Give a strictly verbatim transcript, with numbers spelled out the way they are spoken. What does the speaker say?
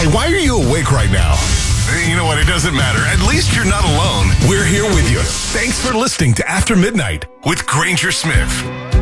Hey, why are you awake right now? You know what? It doesn't matter. At least you're not alone. We're here with you. Thanks for listening to After Midnight with Granger Smith.